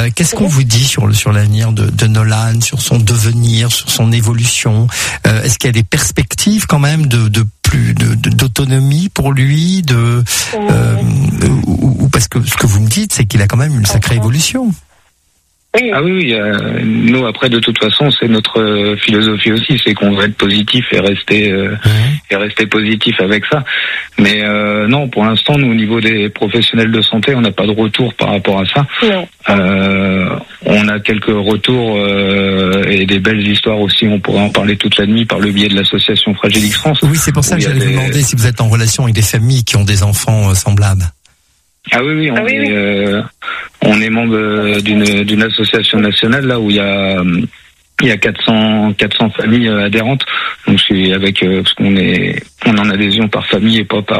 Qu'est-ce qu'on vous dit sur l'avenir de Nolan, sur son devenir, sur son évolution? Est-ce qu'il y a des perspectives quand même d'autonomie pour lui, ou parce que ce que vous me dites, c'est qu'il a quand même une sacrée évolution. Oui. Ah oui, nous après de toute façon c'est notre philosophie aussi, c'est qu'on veut être positif et rester positif avec ça. Mais non, pour l'instant nous au niveau des professionnels de santé, on n'a pas de retour par rapport à ça. Non. On a quelques retours et des belles histoires aussi. On pourrait en parler toute la nuit par le biais de l'association Fragilix France. Oui, c'est pour ça que j'allais vous demander si vous êtes en relation avec des familles qui ont des enfants semblables. Ah oui, on est membre d'une association nationale là où il y a 400 familles adhérentes. Donc c'est avec parce qu'on est en adhésion par famille et pas par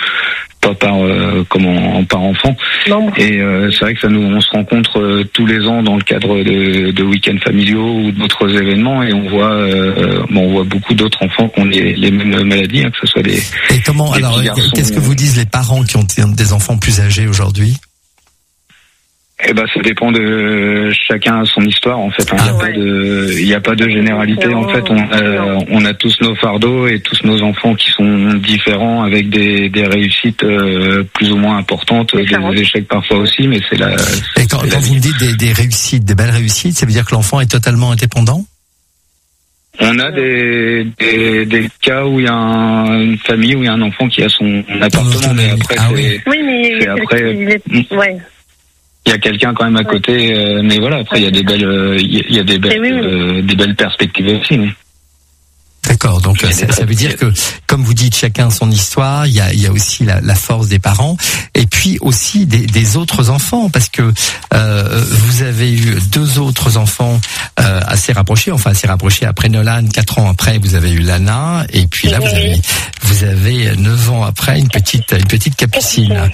enfant. Non. Et c'est vrai que ça on se rencontre tous les ans dans le cadre de week-ends familiaux ou d'autres événements et on voit beaucoup d'autres enfants qui ont les mêmes maladies, que ce soit des. Et comment alors qu'est-ce que vous disent les parents qui ont des enfants plus âgés aujourd'hui? Eh ben, ça dépend de chacun son histoire en fait. Il y a pas de généralité en fait. On a tous nos fardeaux et tous nos enfants qui sont différents avec des réussites plus ou moins importantes, des échecs parfois aussi, mais c'est la. Et quand vous me dites des réussites, des belles réussites, ça veut dire que l'enfant est totalement indépendant? On a des cas où il y a une famille où il y a un enfant qui a son appartement, mais après c'est après. Il y a quelqu'un quand même à côté, mais voilà. Après, il y a des belles perspectives aussi. Oui. D'accord. Donc ça veut dire que, comme vous dites, chacun son histoire. Il y a aussi la force des parents, et puis aussi des autres enfants, parce que vous avez eu 2 autres enfants assez rapprochés. Enfin, assez rapprochés. Après Nolan, 4 ans après, vous avez eu Lana, et puis là, vous avez 9 ans après une petite Capucine.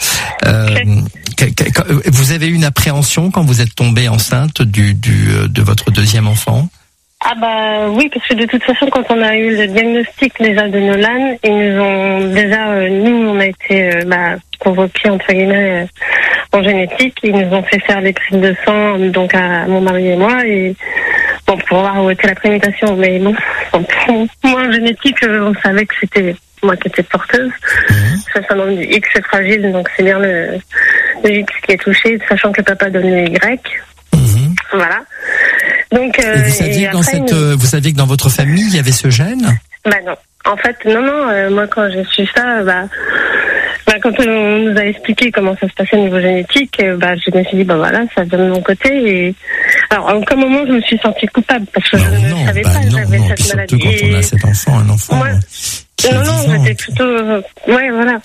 Vous avez eu une appréhension quand vous êtes tombée enceinte de votre deuxième enfant? Ah bah oui, parce que de toute façon, quand on a eu le diagnostic déjà de Nolan, ils nous ont déjà, nous on a été convoqués entre guillemets en génétique. Ils nous ont fait faire des prises de sang, donc à mon mari et moi, et bon, pour voir où était la prémutation. Mais bon, pour moi en génétique, on savait que c'était moi qui étais porteuse. Ça s'appelle du X fragile, donc c'est bien le X qui est touché, sachant que papa donne le Y. Voilà. Donc, vous saviez que dans votre famille il y avait ce gène? Bah non. En fait, non. Moi, quand j'ai su ça, quand on nous a expliqué comment ça se passait au niveau génétique, je me suis dit, voilà, ça vient de mon côté. Et alors, à aucun moment, je me suis sentie coupable parce que je ne savais pas que j'avais cette maladie. Surtout quand on a cet enfant, un enfant. Moi, j'étais plutôt, voilà.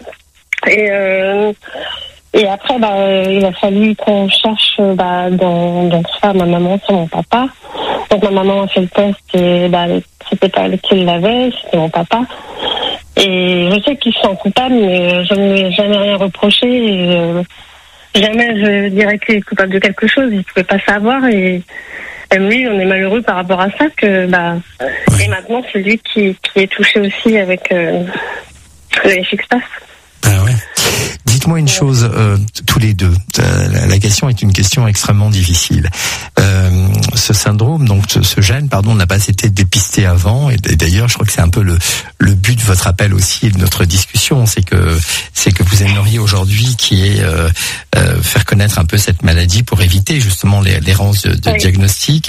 Et après, il a fallu qu'on cherche dans ça, ma maman sur mon papa. Donc ma maman a fait le test et c'était pas elle qui l'avait, c'était mon papa. Et je sais qu'il se sent coupable, mais je ne lui ai jamais rien reproché. Et, jamais je dirais qu'il est coupable de quelque chose. Il ne pouvait pas savoir. Et lui, on est malheureux par rapport à ça. Et maintenant, c'est lui qui est touché aussi avec le FX-Pass. Ah ouais. Dites-moi une chose, tous les deux. La question est une question extrêmement difficile. Ce syndrome, donc ce gène, n'a pas été dépisté avant. Et d'ailleurs, je crois que c'est un peu le but de votre appel aussi et de notre discussion, c'est que vous aimeriez aujourd'hui faire connaître un peu cette maladie pour éviter justement l'errance de diagnostic.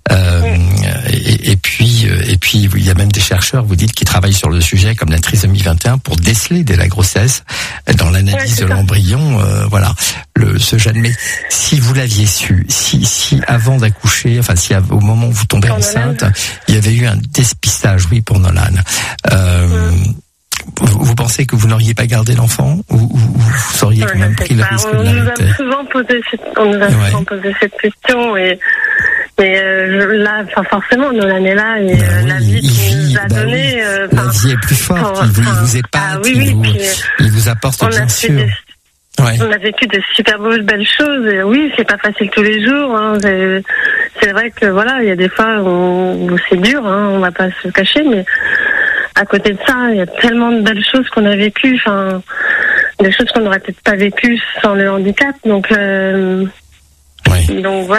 Et puis il y a même des chercheurs, vous dites, qui travaillent sur le sujet, comme la trisomie 21, pour déceler dès la grossesse, dans l'analyse de l'embryon, ce gène. Mais si vous l'aviez su, si avant d'accoucher, si au moment où vous tombez enceinte, il y avait eu un dépistage, pour Nolan, vous pensez que vous n'auriez pas gardé l'enfant, ou vous auriez quand même pris le risque de l'arrêter? On nous a souvent posé cette question, et là, forcément, Nolan est là, et la vie qu'il nous a donnée. La vie est plus forte, il vous épate, il vous apporte, bien sûr. On a vécu de super belles choses, et oui, c'est pas facile tous les jours. C'est vrai que il y a des fois où c'est dur, on va pas se cacher, mais à côté de ça, il y a tellement de belles choses qu'on a vécues, des choses qu'on n'aurait peut-être pas vécues sans le handicap. Donc